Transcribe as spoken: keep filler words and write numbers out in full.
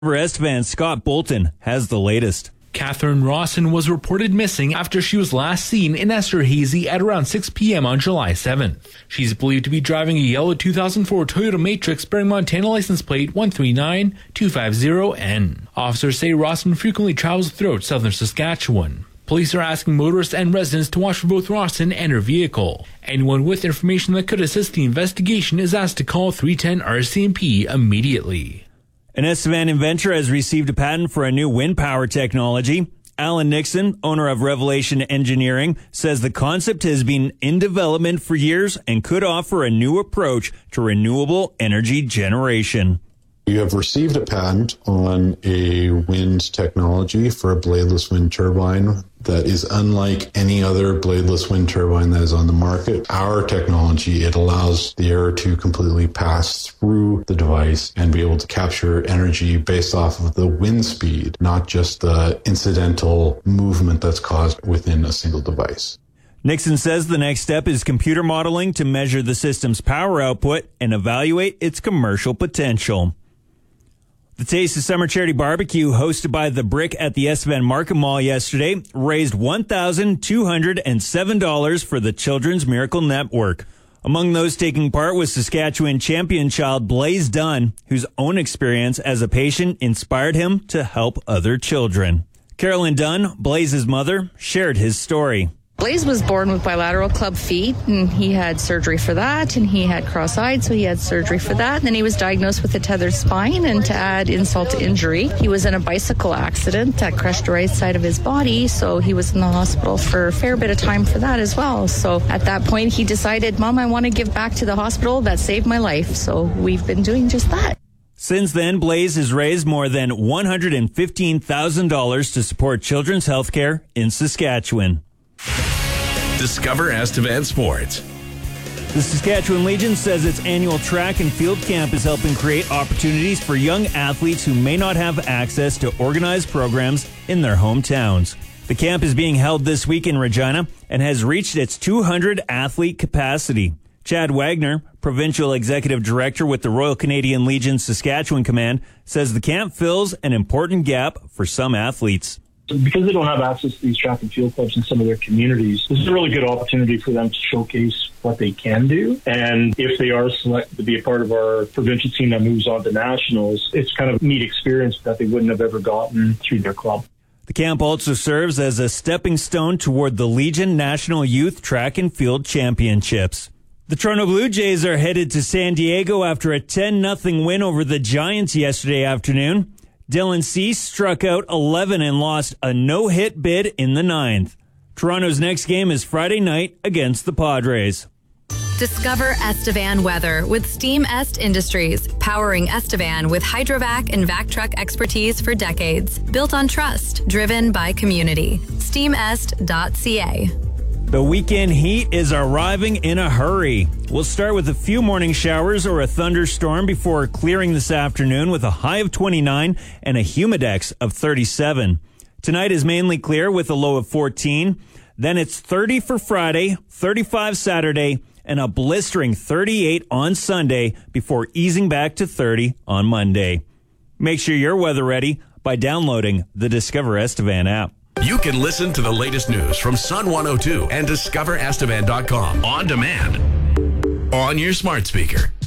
Estevan Scott Bolton has the latest. Catherine Rawson was reported missing after she was last seen in Esterhazy at around six p.m. on July seventh. She's believed to be driving a yellow two thousand four Toyota Matrix bearing Montana license plate one three nine two five zero N. Officers say Rawson frequently travels throughout southern Saskatchewan. Police are asking motorists and residents to watch for both Rawson and her vehicle. Anyone with information that could assist the investigation is asked to call three ten R C M P immediately. An Estevan inventor has received a patent for a new wind power technology. Alan Nixon, owner of Revelation Engineering, says the concept has been in development for years and could offer a new approach to renewable energy generation. You have received a patent on a wind technology for a bladeless wind turbine that is unlike any other bladeless wind turbine that is on the market. Our technology, it allows the air to completely pass through the device and be able to capture energy based off of the wind speed, not just the incidental movement that's caused within a single device. Nixon says the next step is computer modeling to measure the system's power output and evaluate its commercial potential. The Taste of Summer Charity Barbecue, hosted by The Brick at the Estevan Market Mall yesterday, raised one thousand two hundred seven dollars for the Children's Miracle Network. Among those taking part was Saskatchewan champion child Blaze Dunn, whose own experience as a patient inspired him to help other children. Carolyn Dunn, Blaze's mother, shared his story. Blaze was born with bilateral club feet, and he had surgery for that, and he had cross-eyed, so he had surgery for that. And then he was diagnosed with a tethered spine, and to add insult to injury, he was in a bicycle accident that crushed the right side of his body, so he was in the hospital for a fair bit of time for that as well. So at that point, he decided, Mom, I want to give back to the hospital that saved my life. So we've been doing just that. Since then, Blaze has raised more than one hundred fifteen thousand dollars to support children's health care in Saskatchewan. Discover Estevan Sports. The Saskatchewan Legion says its annual track and field camp is helping create opportunities for young athletes who may not have access to organized programs in their hometowns. The camp is being held this week in Regina and has reached its two hundred athlete capacity. Chad Wagner, Provincial Executive Director with the Royal Canadian Legion Saskatchewan Command, says the camp fills an important gap for some athletes. Because they don't have access to these track and field clubs in some of their communities, this is a really good opportunity for them to showcase what they can do. And if they are selected to be a part of our provincial team that moves on to nationals, it's kind of a neat experience that they wouldn't have ever gotten through their club. The camp also serves as a stepping stone toward the Legion National Youth Track and Field Championships. The Toronto Blue Jays are headed to San Diego after a ten nothing win over the Giants yesterday afternoon. Dylan Cease struck out eleven and lost a no-hit bid in the ninth. Toronto's next game is Friday night against the Padres. Discover Estevan weather with Steam Est Industries, powering Estevan with hydrovac and vac truck expertise for decades. Built on trust, driven by community. steam est dot c a. The weekend heat is arriving in a hurry. We'll start with a few morning showers or a thunderstorm before clearing this afternoon with a high of twenty-nine and a humidex of thirty-seven. Tonight is mainly clear with a low of fourteen. Then it's thirty for Friday, thirty-five Saturday, and a blistering thirty-eight on Sunday before easing back to thirty on Monday. Make sure you're weather ready by downloading the Discover Estevan app. You can listen to the latest news from Sun one oh two and discover estevan dot com on demand on your smart speaker.